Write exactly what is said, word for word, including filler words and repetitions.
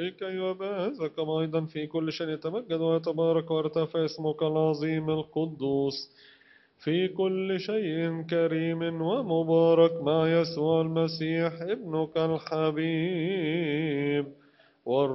لكي وبهذا كما أيضا في كل شيء يتمجد ويتبارك ويرتفع اسمك العظيم القدوس في كل شيء كريم ومبارك مع يسوع المسيح ابنك الحبيب